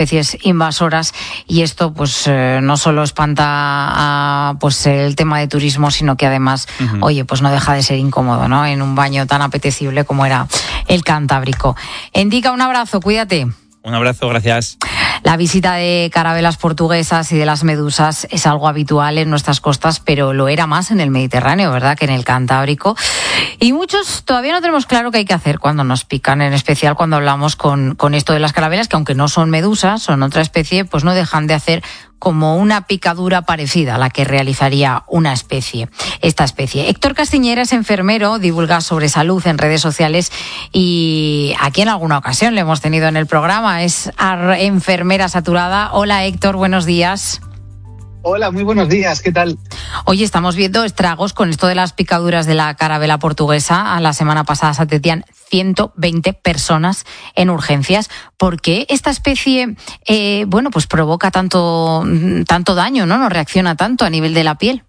especies invasoras, y esto pues no solo espanta pues el tema de turismo, sino que además, oye, pues no deja de ser incómodo, ¿no? En un baño tan apetecible como era el Cantábrico. Endica, un abrazo, cuídate. Un abrazo, gracias. La visita de carabelas portuguesas y de las medusas es algo habitual en nuestras costas, pero lo era más en el Mediterráneo, ¿verdad?, que en el Cantábrico. Y muchos todavía no tenemos claro qué hay que hacer cuando nos pican, en especial cuando hablamos con esto de las carabelas, que aunque no son medusas, son otra especie, pues no dejan de hacer como una picadura parecida a la que realizaría esta especie. Héctor Castiñera es enfermero, divulga sobre salud en redes sociales y aquí en alguna ocasión le hemos tenido en el programa. Es enfermera saturada. Hola Héctor, buenos días. Hola, muy buenos días, ¿qué tal? Oye, estamos viendo estragos con esto de las picaduras de la carabela portuguesa. La semana pasada se atendían 120 personas en urgencias. ¿Por qué esta especie, pues provoca tanto daño, ¿no? No reacciona tanto a nivel de la piel.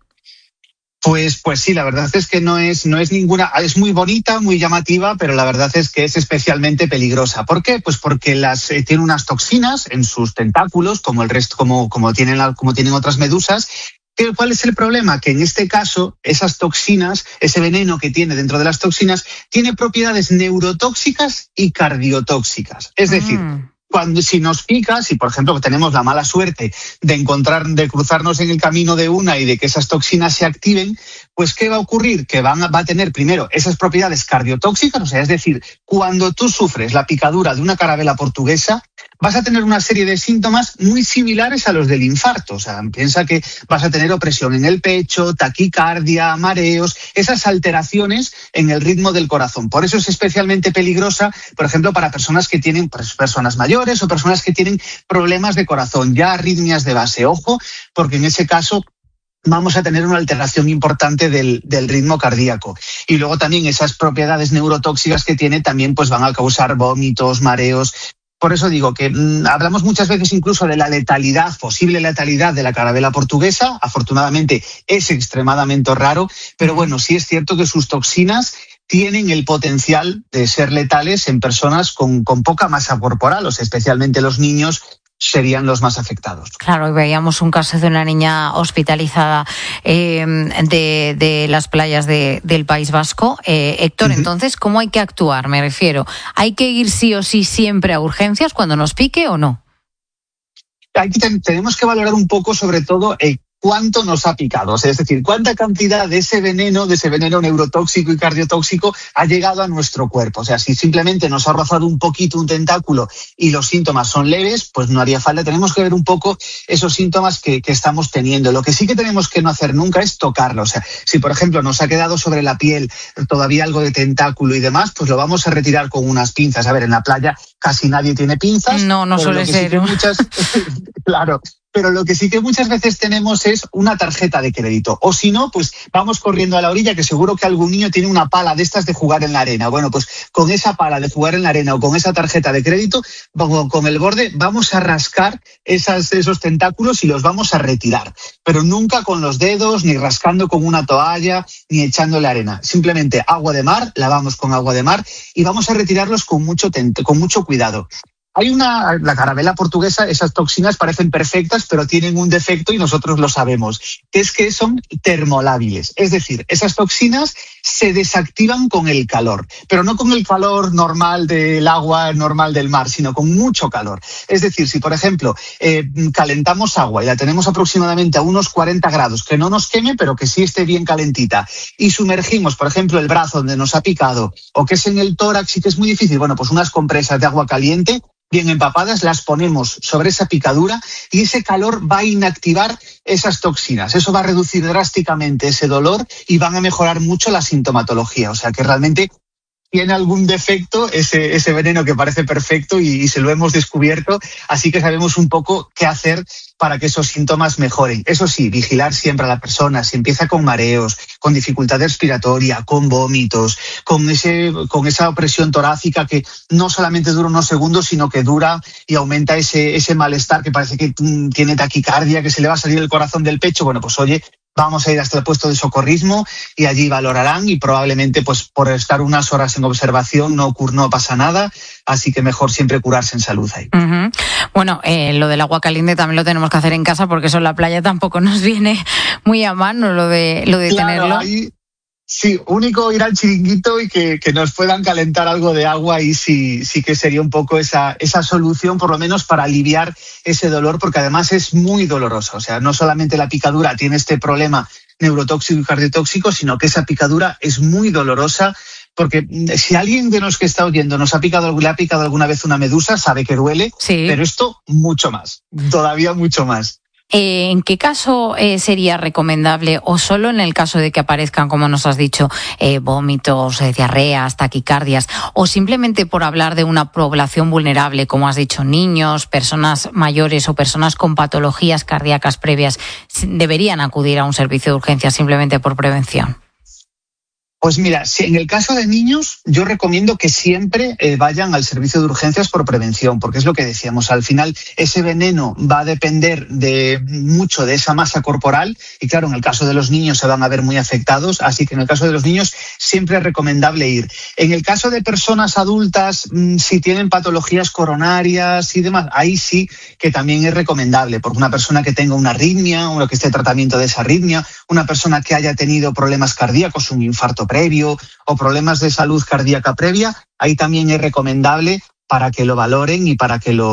Pues sí, la verdad es que no es ninguna, es muy bonita, muy llamativa, pero la verdad es que es especialmente peligrosa. ¿Por qué? Pues porque tiene unas toxinas en sus tentáculos, como el resto, como tienen otras medusas. ¿Cuál es el problema? Que en este caso, esas toxinas, ese veneno que tiene dentro de las toxinas, tiene propiedades neurotóxicas y cardiotóxicas. Es decir, si nos pica, si por ejemplo tenemos la mala suerte de cruzarnos en el camino de una y de que esas toxinas se activen, pues ¿qué va a ocurrir? Que va a tener primero esas propiedades cardiotóxicas, o sea, es decir, cuando tú sufres la picadura de una carabela portuguesa, vas a tener una serie de síntomas muy similares a los del infarto. O sea, piensa que vas a tener opresión en el pecho, taquicardia, mareos, esas alteraciones en el ritmo del corazón. Por eso es especialmente peligrosa, por ejemplo, para personas que tienen, personas mayores o personas que tienen problemas de corazón, ya arritmias de base. Ojo, porque en ese caso vamos a tener una alteración importante del ritmo cardíaco. Y luego también esas propiedades neurotóxicas que tiene también pues van a causar vómitos, mareos. Por eso digo que hablamos muchas veces incluso de la posible letalidad de la carabela portuguesa. Afortunadamente es extremadamente raro, pero bueno, sí es cierto que sus toxinas tienen el potencial de ser letales en personas con poca masa corporal, o sea, especialmente los niños serían los más afectados. Claro, y veíamos un caso de una niña hospitalizada de las playas del País Vasco. Héctor, entonces, ¿cómo hay que actuar? Me refiero, ¿hay que ir sí o sí siempre a urgencias cuando nos pique o no? Aquí tenemos que valorar un poco, sobre todo, cuánto nos ha picado, o sea, es decir, cuánta cantidad de ese veneno neurotóxico y cardiotóxico ha llegado a nuestro cuerpo. O sea, si simplemente nos ha rozado un poquito un tentáculo y los síntomas son leves, pues no haría falta. Tenemos que ver un poco esos síntomas que estamos teniendo. Lo que sí que tenemos que no hacer nunca es tocarlo. O sea, si por ejemplo nos ha quedado sobre la piel todavía algo de tentáculo y demás, pues lo vamos a retirar con unas pinzas. A ver, en la playa casi nadie tiene pinzas. No suele ser. Claro. Pero lo que sí que muchas veces tenemos es una tarjeta de crédito. O si no, pues vamos corriendo a la orilla, que seguro que algún niño tiene una pala de estas de jugar en la arena. Bueno, pues con esa pala de jugar en la arena o con esa tarjeta de crédito, con el borde, vamos a rascar esos tentáculos y los vamos a retirar. Pero nunca con los dedos, ni rascando con una toalla, ni echándole arena. Simplemente agua de mar, lavamos con agua de mar y vamos a retirarlos con mucho cuidado. La carabela portuguesa, esas toxinas parecen perfectas, pero tienen un defecto y nosotros lo sabemos, que es que son termolábiles. Es decir, esas toxinas se desactivan con el calor, pero no con el calor normal del agua, normal del mar, sino con mucho calor. Es decir, si por ejemplo calentamos agua y la tenemos aproximadamente a unos 40 grados, que no nos queme, pero que sí esté bien calentita, y sumergimos, por ejemplo, el brazo donde nos ha picado, o que es en el tórax y que es muy difícil, bueno, pues unas compresas de agua caliente bien empapadas, las ponemos sobre esa picadura y ese calor va a inactivar esas toxinas. Eso va a reducir drásticamente ese dolor y van a mejorar mucho la sintomatología. O sea que realmente tiene algún defecto ese veneno que parece perfecto y se lo hemos descubierto, así que sabemos un poco qué hacer para que esos síntomas mejoren. Eso sí, vigilar siempre a la persona. Si empieza con mareos, con dificultad respiratoria, con vómitos, con esa opresión torácica que no solamente dura unos segundos, sino que dura y aumenta ese malestar que parece que tiene taquicardia, que se le va a salir el corazón del pecho, bueno, pues oye, vamos a ir hasta el puesto de socorrismo y allí valorarán y probablemente pues por estar unas horas en observación no pasa nada, así que mejor siempre curarse en salud ahí. Bueno, lo del agua caliente también lo tenemos que hacer en casa porque eso en la playa tampoco nos viene muy a mano lo de claro, tenerlo. Ahí, sí, único ir al chiringuito y que nos puedan calentar algo de agua y sí que sería un poco esa solución, por lo menos para aliviar ese dolor, porque además es muy doloroso. O sea, no solamente la picadura tiene este problema neurotóxico y cardiotóxico, sino que esa picadura es muy dolorosa, porque si alguien de los que está oyendo le ha picado alguna vez una medusa, sabe que duele, sí. Pero esto mucho más, todavía mucho más. ¿En qué caso sería recomendable, o solo en el caso de que aparezcan, como nos has dicho, vómitos, diarreas, taquicardias, o simplemente por hablar de una población vulnerable, como has dicho, niños, personas mayores o personas con patologías cardíacas previas, deberían acudir a un servicio de urgencias simplemente por prevención? Pues mira, si en el caso de niños, yo recomiendo que siempre vayan al servicio de urgencias por prevención, porque es lo que decíamos, al final ese veneno va a depender mucho de esa masa corporal y claro, en el caso de los niños se van a ver muy afectados, así que en el caso de los niños siempre es recomendable ir. En el caso de personas adultas, si tienen patologías coronarias y demás, ahí sí que también es recomendable, porque una persona que tenga una arritmia, o que esté en tratamiento de esa arritmia, una persona que haya tenido problemas cardíacos, un infarto previo o problemas de salud cardíaca previa, ahí también es recomendable para que lo valoren y para que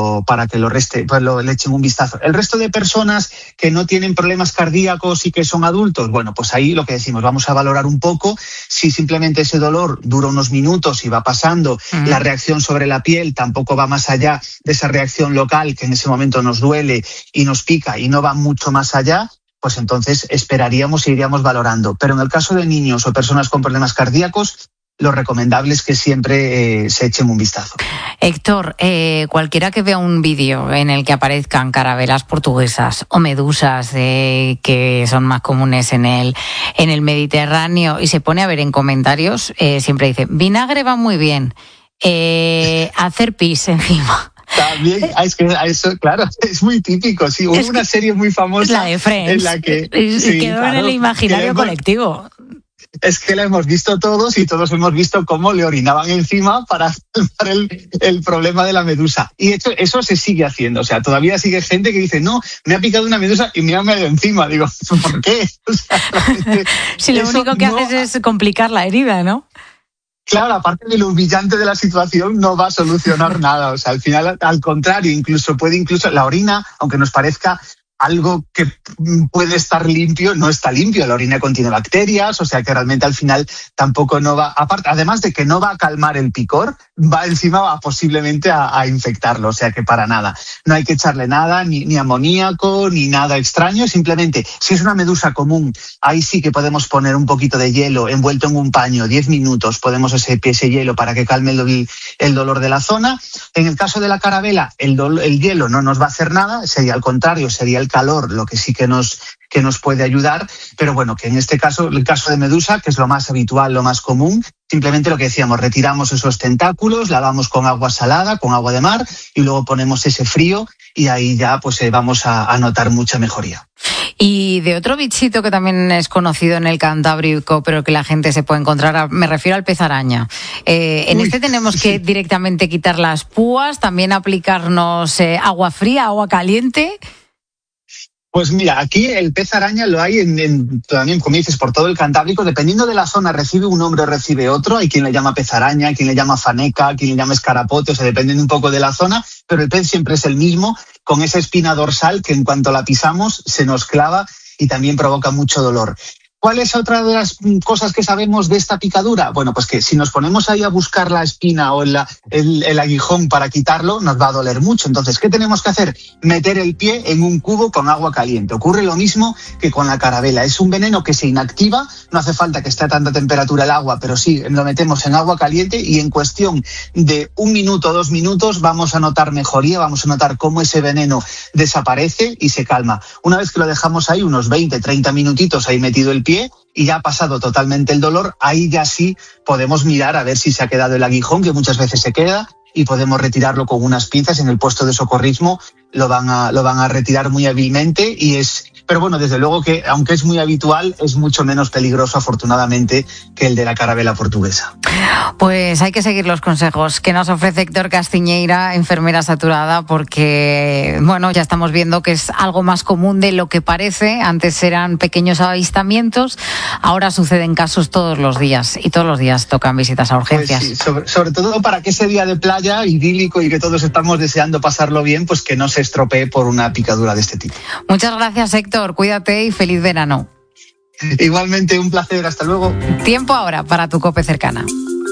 le echen un vistazo. El resto de personas que no tienen problemas cardíacos y que son adultos, bueno, pues ahí lo que decimos, vamos a valorar un poco si simplemente ese dolor dura unos minutos y va pasando, la reacción sobre la piel tampoco va más allá de esa reacción local que en ese momento nos duele y nos pica y no va mucho más allá, pues entonces esperaríamos e iríamos valorando. Pero en el caso de niños o personas con problemas cardíacos, lo recomendable es que siempre se echen un vistazo. Héctor, cualquiera que vea un vídeo en el que aparezcan carabelas portuguesas o medusas que son más comunes en el Mediterráneo y se pone a ver en comentarios, siempre dice, vinagre va muy bien, hacer pis encima. También, es que eso, claro, es muy típico. Sí, hubo una serie muy famosa, la de Friends, en la que quedó en el imaginario colectivo. Es que la hemos visto todos y todos hemos visto cómo le orinaban encima para salvar el problema de la medusa. Y eso se sigue haciendo. O sea, todavía sigue gente que dice, no, me ha picado una medusa y me ha meado encima. Digo, ¿por qué? O sea, si lo único que haces es complicar la herida, ¿no? Claro, aparte de lo humillante de la situación, no va a solucionar nada. O sea, al final, al contrario, puede la orina, aunque nos parezca algo que puede estar limpio, no está limpio. La orina contiene bacterias, o sea que realmente al final tampoco no va, además de que no va a calmar el picor, va posiblemente a infectarlo, o sea que para nada. No hay que echarle nada, ni amoníaco, ni nada extraño, simplemente si es una medusa común, ahí sí que podemos poner un poquito de hielo envuelto en un paño, 10 minutos, podemos ese hielo para que calme el dolor de la zona. En el caso de la carabela, el hielo no nos va a hacer nada, sería al contrario, sería el calor lo que sí que nos puede ayudar, pero bueno, que en este caso, el caso de medusa, que es lo más habitual, lo más común, simplemente lo que decíamos, retiramos esos tentáculos, lavamos con agua salada, con agua de mar y luego ponemos ese frío y ahí ya pues vamos a notar mucha mejoría. Y de otro bichito que también es conocido en el Cantábrico, pero que la gente se puede encontrar, me refiero al pez araña. Este tenemos que directamente quitar las púas, también aplicarnos agua fría, agua caliente. Pues mira, aquí el pez araña lo hay también, como dices, por todo el Cantábrico. Dependiendo de la zona, recibe un nombre o recibe otro. Hay quien le llama pez araña, hay quien le llama faneca, quien le llama escarapote, o sea, dependiendo un poco de la zona, pero el pez siempre es el mismo, con esa espina dorsal que en cuanto la pisamos se nos clava y también provoca mucho dolor. ¿Cuál es otra de las cosas que sabemos de esta picadura? Bueno, pues que si nos ponemos ahí a buscar la espina o el aguijón para quitarlo, nos va a doler mucho. Entonces, ¿qué tenemos que hacer? Meter el pie en un cubo con agua caliente. Ocurre lo mismo que con la carabela. Es un veneno que se inactiva, no hace falta que esté a tanta temperatura el agua, pero sí lo metemos en agua caliente y en cuestión de 1 minuto o 2 minutos vamos a notar mejoría, vamos a notar cómo ese veneno desaparece y se calma. Una vez que lo dejamos ahí unos 20, 30 minutitos ahí metido el pie y ya ha pasado totalmente el dolor, ahí ya sí podemos mirar a ver si se ha quedado el aguijón, que muchas veces se queda, y podemos retirarlo con unas pinzas. En el puesto de socorrismo lo van a retirar muy hábilmente y es pero bueno, desde luego que, aunque es muy habitual, es mucho menos peligroso, afortunadamente, que el de la carabela portuguesa. Pues hay que seguir los consejos que nos ofrece Héctor Castiñeira, enfermera saturada, porque, bueno, ya estamos viendo que es algo más común de lo que parece. Antes eran pequeños avistamientos, ahora suceden casos todos los días, y todos los días tocan visitas a urgencias. Pues sí, sobre todo para que ese día de playa idílico y que todos estamos deseando pasarlo bien, pues que no se estropee por una picadura de este tipo. Muchas gracias, Héctor. Cuídate y feliz verano. Igualmente, un placer. Hasta luego. Tiempo ahora para tu COPE cercana.